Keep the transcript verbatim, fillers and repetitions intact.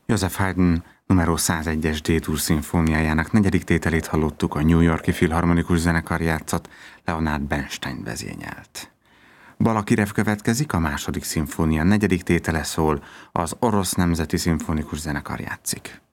Joseph Haydn numero százegyes D-dur szimfóniájának negyedik tételét hallottuk, a New York-i Filharmonikus Zenekar játszott, Leonard Bernstein vezényelt. Balakirev következik, a második szimfónia negyedik tétele szól, az Orosz Nemzeti Szimfonikus Zenekar játszik.